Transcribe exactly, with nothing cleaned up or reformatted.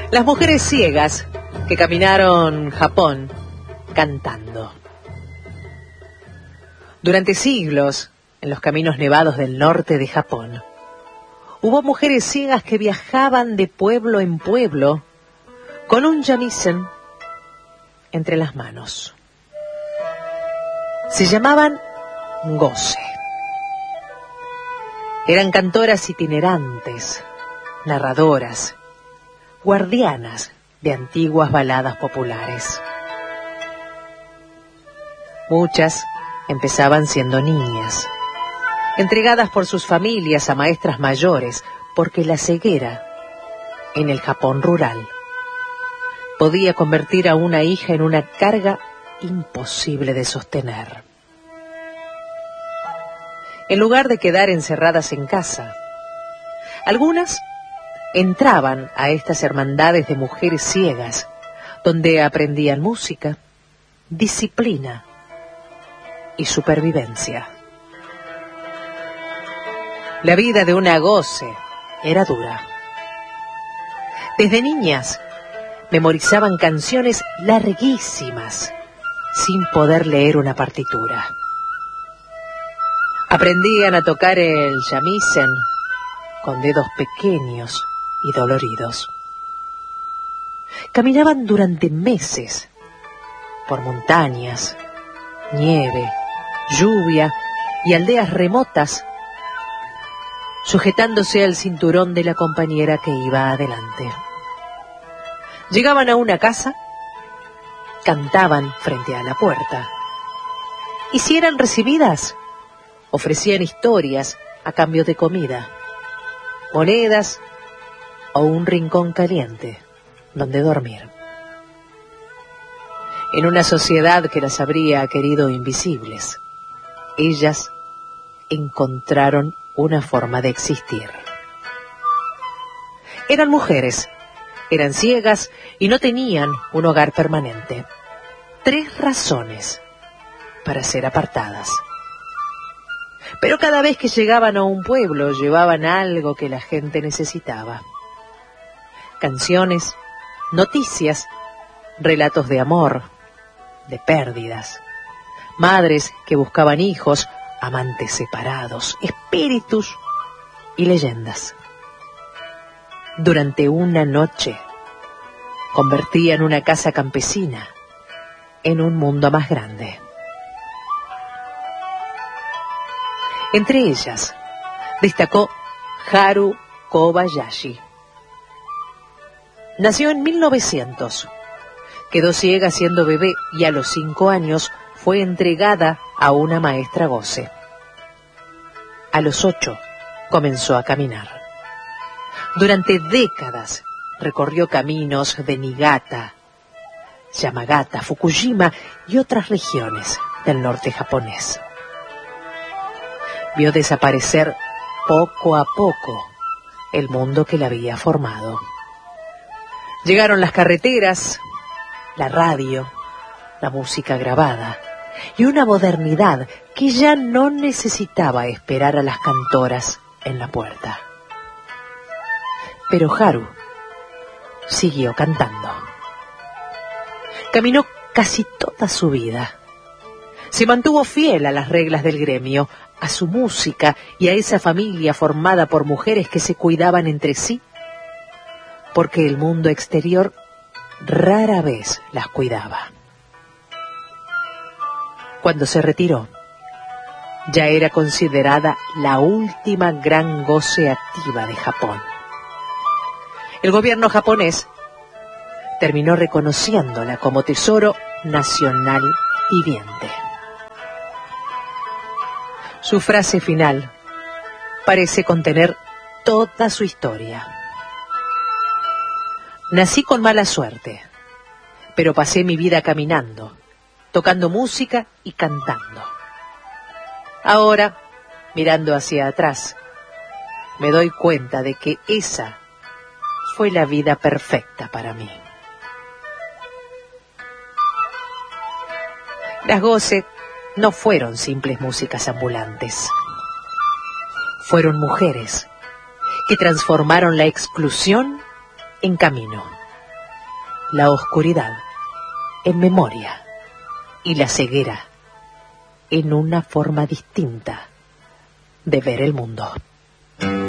Las mujeres ciegas que caminaron Japón cantando. Durante siglos, en los caminos nevados del norte de Japón, hubo mujeres ciegas que viajaban de pueblo en pueblo con un shamisen entre las manos. Se llamaban Gose. Eran cantoras itinerantes, narradoras, guardianas de antiguas baladas populares. Muchas empezaban siendo niñas, entregadas por sus familias a maestras mayores, porque la ceguera, en el Japón rural, podía convertir a una hija en una carga imposible de sostener. En lugar de quedar encerradas en casa, algunas entraban a estas hermandades de mujeres ciegas, donde aprendían música, disciplina y supervivencia. La vida de una Gose era dura. Desde niñas memorizaban canciones larguísimas, sin poder leer una partitura. Aprendían a tocar el shamisen con dedos pequeños y doloridos. Caminaban durante meses por montañas, nieve, lluvia y aldeas remotas, sujetándose al cinturón de la compañera que iba adelante. Llegaban a una casa, cantaban frente a la puerta, y si eran recibidas, ofrecían historias a cambio de comida, monedas o un rincón caliente donde dormir. En una sociedad que las habría querido invisibles, ellas encontraron una forma de existir. Eran mujeres, eran ciegas y no tenían un hogar permanente. Tres razones para ser apartadas. Pero cada vez que llegaban a un pueblo llevaban algo que la gente necesitaba. Canciones, noticias, relatos de amor, de pérdidas, madres que buscaban hijos, amantes separados, espíritus y leyendas. Durante una noche convertían una casa campesina en un mundo más grande. Entre ellas destacó Haru Kobayashi. Nació en mil novecientos. Quedó ciega siendo bebé y a los cinco años fue entregada a una maestra Gose. A los ocho comenzó a caminar. Durante décadas recorrió caminos de Niigata, Yamagata, Fukuyama y otras regiones del norte japonés. Vio desaparecer poco a poco el mundo que la había formado. Llegaron las carreteras, la radio, la música grabada y una modernidad que ya no necesitaba esperar a las cantoras en la puerta. Pero Haru siguió cantando. Caminó casi toda su vida. Se mantuvo fiel a las reglas del gremio, a su música y a esa familia formada por mujeres que se cuidaban entre sí, porque el mundo exterior rara vez las cuidaba. Cuando se retiró, ya era considerada la última gran Gose activa de Japón. El gobierno japonés terminó reconociéndola como tesoro nacional viviente. Su frase final parece contener toda su historia. Nací con mala suerte, pero pasé mi vida caminando, tocando música y cantando. Ahora, mirando hacia atrás, me doy cuenta de que esa fue la vida perfecta para mí. Las Gose no fueron simples músicas ambulantes. Fueron mujeres que transformaron la exclusión en camino, la oscuridad en memoria y la ceguera en una forma distinta de ver el mundo.